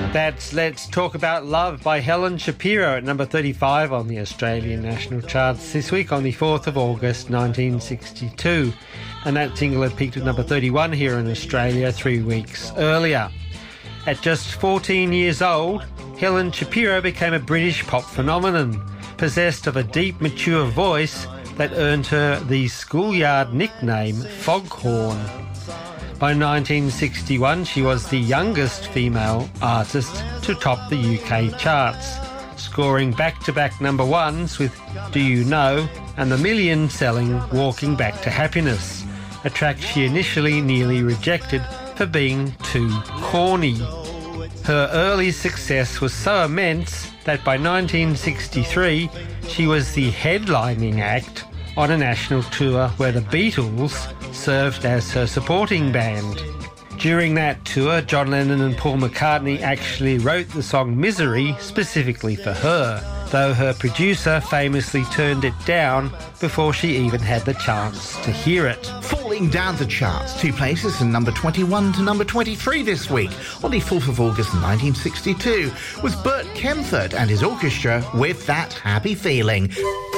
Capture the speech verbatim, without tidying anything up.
That's Let's Talk About Love by Helen Shapiro at number thirty-five on the Australian national charts this week on the fourth of August nineteen sixty-two. And that single had peaked at number thirty-one here in Australia three weeks earlier. At just fourteen years old, Helen Shapiro became a British pop phenomenon, possessed of a deep, mature voice that earned her the schoolyard nickname Foghorn. By nineteen sixty-one, she was the youngest female artist to top the U K charts, scoring back-to-back number ones with Do You Know and the million-selling Walking Back to Happiness, a track she initially nearly rejected for being too corny. Her early success was so immense that by nineteen sixty-three, she was the headlining act on a national tour where the Beatles served as her supporting band. During that tour, John Lennon and Paul McCartney actually wrote the song Misery specifically for her, though her producer famously turned it down before she even had the chance to hear it. Falling down the charts, two places from number twenty-one to number twenty-three this week, on the fourth of August nineteen sixty-two, was Bert Kaempfert and his orchestra with That Happy Feeling.